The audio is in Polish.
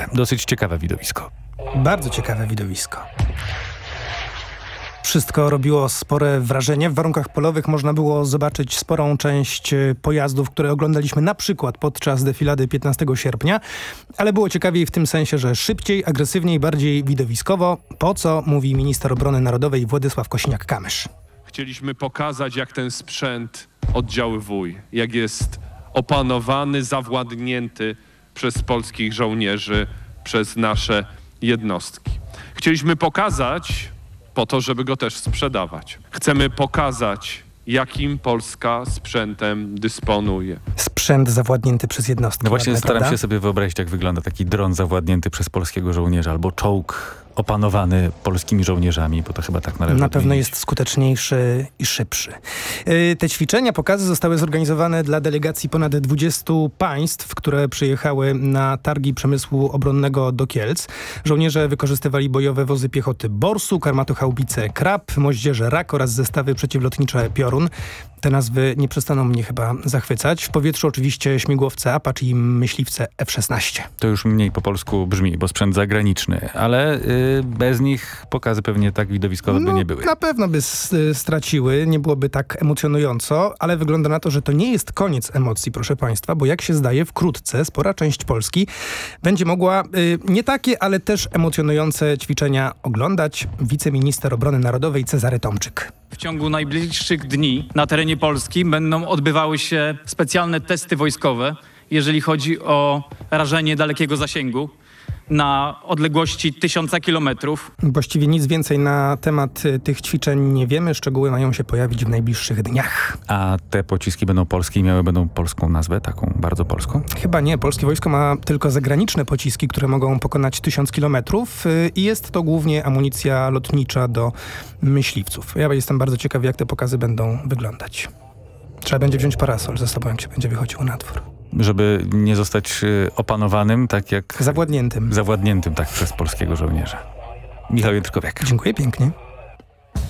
Dosyć ciekawe widowisko. Bardzo ciekawe widowisko. Wszystko robiło spore wrażenie. W warunkach polowych można było zobaczyć sporą część pojazdów, które oglądaliśmy na przykład podczas defilady 15 sierpnia, ale było ciekawiej w tym sensie, że szybciej, agresywniej, bardziej widowiskowo, po co mówi minister obrony narodowej Władysław Kosiniak-Kamysz. Chcieliśmy pokazać, jak ten sprzęt oddziaływuje, jak jest opanowany, zawładnięty przez polskich żołnierzy, przez nasze jednostki. Chcieliśmy pokazać po to, żeby go też sprzedawać. Chcemy pokazać, jakim Polska sprzętem dysponuje. Sprzęt zawładnięty przez jednostki. No właśnie ładne, staram prawda? się sobie wyobrazić, jak wygląda taki dron zawładnięty przez polskiego żołnierza albo czołg opanowany polskimi żołnierzami, bo to chyba tak należy Na pewno odmienić. jest skuteczniejszy i szybszy. Te ćwiczenia, pokazy zostały zorganizowane dla delegacji ponad 20 państw, które przyjechały na targi przemysłu obronnego do Kielc. Żołnierze wykorzystywali bojowe wozy piechoty Borsuk, armatochaubice Krab, moździerze Rak oraz zestawy przeciwlotnicze Piorun. Te nazwy nie przestaną mnie chyba zachwycać. W powietrzu oczywiście śmigłowce Apache i myśliwce F-16. To już mniej po polsku brzmi, bo sprzęt zagraniczny, ale bez nich pokazy pewnie tak widowiskowe by nie były. Na pewno by straciły, nie byłoby tak emocjonująco, ale wygląda na to, że to nie jest koniec emocji, proszę państwa, bo jak się zdaje, wkrótce spora część Polski będzie mogła nie takie, ale też emocjonujące ćwiczenia oglądać. Wiceminister obrony narodowej Cezary Tomczyk. W ciągu najbliższych dni na terenie Polski będą odbywały się specjalne testy wojskowe, jeżeli chodzi o rażenie dalekiego zasięgu na odległości 1000 kilometrów. Właściwie nic więcej na temat tych ćwiczeń nie wiemy. Szczegóły mają się pojawić w najbliższych dniach. A te pociski będą polskie i będą polską nazwę, taką bardzo polską? Chyba nie. Polskie wojsko ma tylko zagraniczne pociski, które mogą pokonać 1000 kilometrów i jest to głównie amunicja lotnicza do myśliwców. Ja jestem bardzo ciekaw, jak te pokazy będą wyglądać. Trzeba będzie wziąć parasol ze sobą, jak się będzie wychodził na dwór. Żeby nie zostać opanowanym, tak jak... Zawładniętym. Zawładniętym, tak, przez polskiego żołnierza. Michał Jędrkowiak. Dziękuję pięknie.